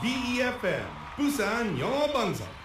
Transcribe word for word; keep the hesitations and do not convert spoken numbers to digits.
B E F M プサンヨーバンザ